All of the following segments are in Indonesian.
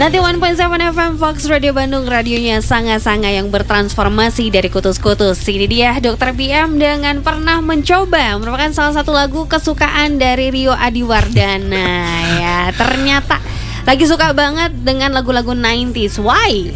91.7 FM Fox Radio Bandung, radionya sangat-sangat yang bertransformasi dari kutus-kutus. Ini dia Dr. PM dengan Pernah Mencoba, merupakan salah satu lagu kesukaan dari Rio Adiwardana. Ya, ternyata lagi suka banget dengan lagu-lagu 90s. Why?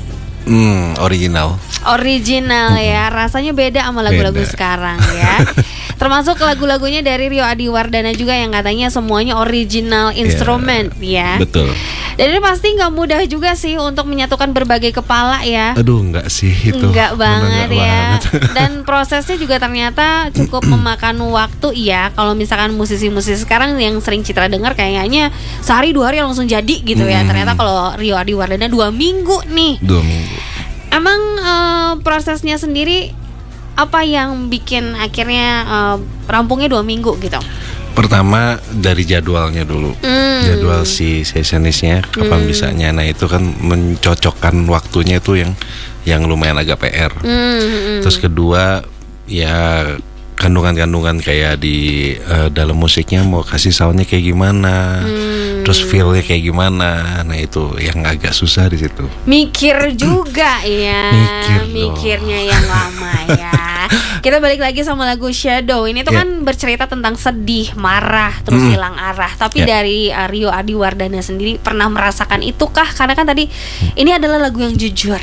Original ya, rasanya beda sama lagu-lagu sekarang ya. Termasuk lagu-lagunya dari Rio Adiwardana juga yang katanya semuanya original instrumen ya. Betul. Dan ini pasti nggak mudah juga sih untuk menyatukan berbagai kepala ya. Aduh, nggak sih itu. Nggak banget ya. Banget. Dan prosesnya juga ternyata cukup memakan waktu ya. Kalau misalkan musisi-musisi sekarang yang sering Citra dengar kayaknya sehari 2 hari langsung jadi gitu ya. Ternyata kalau Rio Adiwardana 2 minggu nih. 2 minggu. Emang prosesnya sendiri apa yang bikin akhirnya rampungnya 2 minggu gitu? Pertama dari jadwalnya dulu, jadwal si sessionisnya kapan bisanya. Nah itu kan mencocokkan waktunya itu yang lumayan agak PR. Terus kedua ya kandungan-kandungan kayak di dalam musiknya mau kasih soundnya kayak gimana, terus feelnya kayak gimana. Nah itu yang agak susah di situ. Mikir juga ya, mikirnya yang lama ya. Kita balik lagi sama lagu Shadow. Ini tuh kan bercerita tentang sedih, marah, terus hilang arah. Tapi dari Rio Adiwardana sendiri pernah merasakan itu kah? Karena kan tadi ini adalah lagu yang jujur.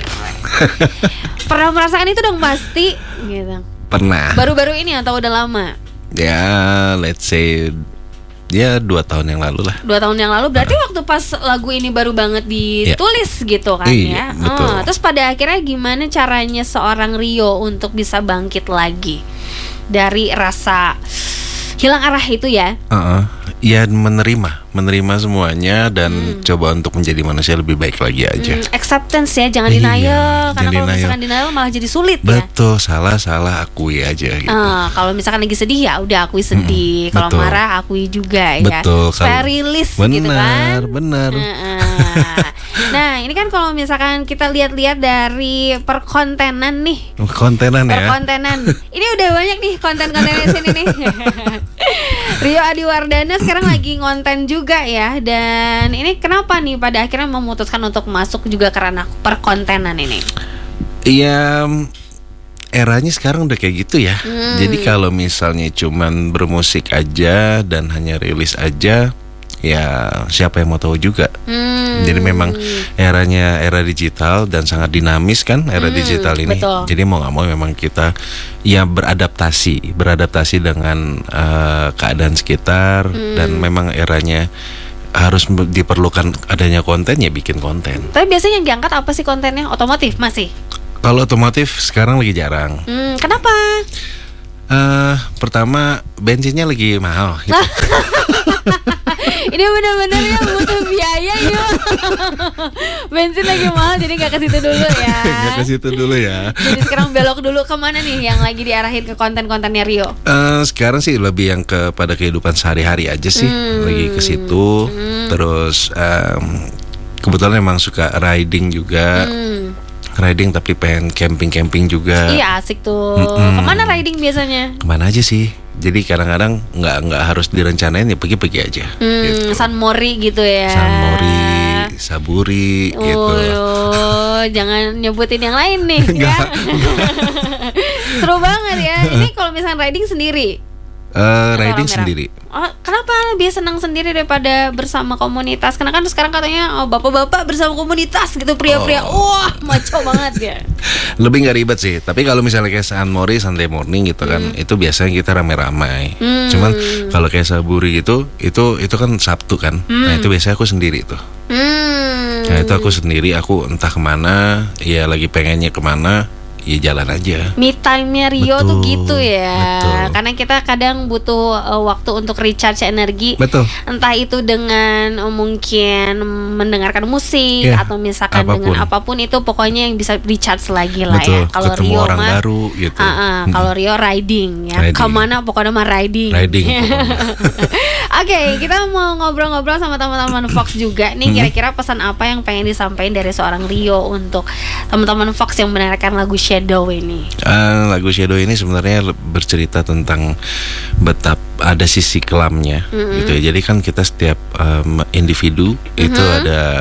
Pernah merasakan itu dong pasti gitu. Pernah. Baru-baru ini atau udah lama? Ya, let's say ya 2 tahun yang lalu lah. 2 tahun yang lalu berarti waktu pas lagu ini baru banget ditulis gitu kan ya. Betul. Terus pada akhirnya gimana caranya seorang Rio untuk bisa bangkit lagi dari rasa hilang arah itu ya? Ya menerima semuanya dan coba untuk menjadi manusia lebih baik lagi aja. Acceptance ya, jangan denial. Karena kalau misalkan denial malah jadi sulit ya. Betul, salah akui aja gitu. Kalau misalkan lagi sedih ya udah akui sedih. Kalau marah akui juga ya. Betul. Supaya rilis gitu kan. Benar. Nah ini kan kalau misalkan kita lihat-lihat dari perkontenan nih. Perkontenan. Ini udah banyak nih konten-konten di sini nih. Rio Adiwardana sekarang lagi ngonten juga ya. Dan ini kenapa nih pada akhirnya memutuskan untuk masuk juga karena perkontenan ini? Iya, eranya sekarang udah kayak gitu ya. Jadi kalau misalnya cuman bermusik aja dan hanya rilis aja, ya siapa yang mau tahu juga. Jadi memang eranya era digital dan sangat dinamis kan era digital ini. Betul. Jadi mau nggak mau memang kita ya beradaptasi dengan keadaan sekitar dan memang eranya harus diperlukan adanya konten, ya bikin konten. Tapi biasanya yang diangkat apa sih kontennya? Otomotif masih? Kalau otomotif sekarang lagi jarang. Kenapa? Pertama bensinnya lagi mahal gitu. Ini benar-benar ya butuh biaya yuk. Bensin lagi mahal jadi gak ke situ dulu ya. Gak ke situ dulu ya. Jadi sekarang belok dulu kemana nih yang lagi diarahin ke konten-kontennya Rio? Sekarang sih lebih yang kepada kehidupan sehari-hari aja sih. Lagi ke situ. Terus kebetulan emang suka riding juga. Riding tapi pengen camping juga. Iya asik tuh. Kemana riding biasanya? Kemana aja sih. Jadi kadang-kadang nggak harus direncanain, ya pergi aja. Gitu. San Mori gitu ya. San Mori, Saburi gitu. Jangan nyebutin yang lain nih ya. Seru banget ya. Ini kalau misalnya riding sendiri. Riding sendiri. Kenapa lebih senang sendiri daripada bersama komunitas? Karena kan sekarang katanya bapak-bapak bersama komunitas gitu, pria-pria. Wah, maco banget ya. Lebih nggak ribet sih. Tapi kalau misalnya kayak San Mori, Sunday morning gitu kan, itu biasanya kita rame-ramai. Cuman kalau kayak Saburi gitu, itu kan Sabtu kan. Nah itu biasanya aku sendiri tuh. Nah itu aku sendiri, aku entah kemana, ya lagi pengennya kemana, ya jalan aja. Me time-nya Rio tuh gitu ya. Betul. Karena kita kadang butuh waktu untuk recharge energi. Betul. Entah itu dengan mungkin mendengarkan musik atau misalkan dengan apapun itu, pokoknya yang bisa recharge lagi lah. Betul. Ya. Kalau ketemu Rio orang mah baru gitu. Kalau Rio riding ya. Kemana pokoknya mah riding. Oke, kita mau ngobrol-ngobrol sama teman-teman Fox juga nih. Kira-kira pesan apa yang pengen disampaikan dari seorang Rio untuk teman-teman Fox yang mendengarkan lagu Shadow ini? Lagu Shadow ini sebenarnya bercerita tentang betapa ada sisi kelamnya gitu ya. Jadi kan kita setiap individu itu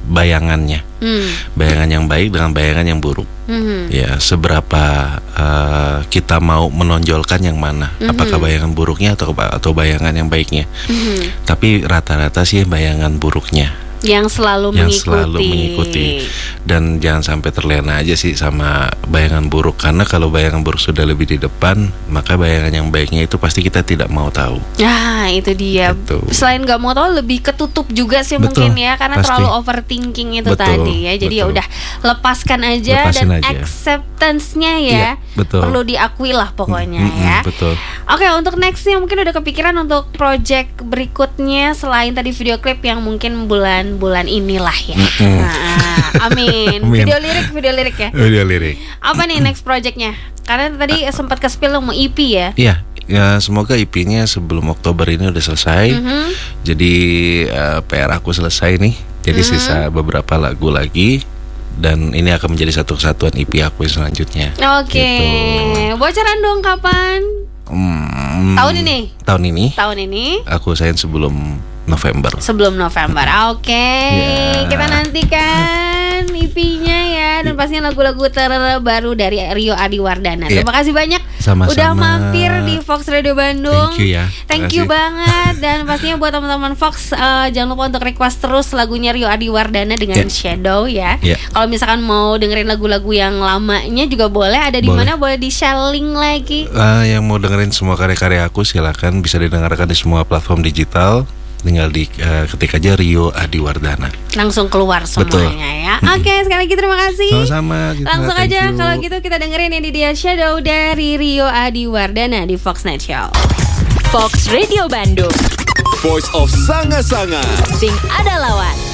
bayangannya. Bayangan yang baik dengan bayangan yang buruk. Ya, seberapa kita mau menonjolkan yang mana? Apakah bayangan buruknya atau bayangan yang baiknya? Tapi rata-rata sih bayangan buruknya yang selalu mengikuti. Dan jangan sampai terlena aja sih sama bayangan buruk, karena kalau bayangan buruk sudah lebih di depan, maka bayangan yang baiknya itu pasti kita tidak mau tahu. Nah, itu dia. Betul. Selain nggak mau tahu, lebih ketutup juga sih. Betul, mungkin ya, karena pasti. Terlalu overthinking itu tadi ya. Jadi ya udah lepaskan aja. Acceptance-nya ya. Betul. Perlu diakui lah pokoknya ya. Betul. Oke, untuk nextnya mungkin udah kepikiran untuk project berikutnya selain tadi video klip yang mungkin bulan inilah ya. Amin. Video lirik ya. Video lirik. Apa nih next projectnya? Karena tadi sempat ke-spill mau EP ya. Iya. Ya, semoga EP-nya sebelum Oktober ini udah selesai. Jadi PR aku selesai nih. Jadi sisa beberapa lagu lagi. Dan ini akan menjadi satu kesatuan EP aku selanjutnya. Oke. Gitu. Bocoran dong kapan? Tahun ini. Aku usahain sebelum November. Oke. Kita nantikan EP-nya ya, dan pastinya lagu-lagu terbaru dari Rio Adiwardana. Terima kasih banyak. Sama-sama. Udah mampir di Fox Radio Bandung. Thank you ya. Thank you banget. Dan pastinya buat teman-teman Fox, jangan lupa untuk request terus lagunya Rio Adiwardana dengan Shadow ya. Kalau misalkan mau dengerin lagu-lagu yang lamanya juga boleh. Ada di mana? Boleh di-share link lagi. Yang mau dengerin semua karya-karya aku silakan, bisa didengarkan di semua platform digital. Tinggal ketik aja Rio Adiwardana. Langsung keluar semuanya ya. Oke, sekali lagi terima kasih. Sama-sama. Langsung aja kalau gitu kita dengerin ini dia Shadow dari Rio Adiwardana di Fox Night Show. Fox Radio Bandung. Voice of Sanga-Sanga. Sing ada lawan.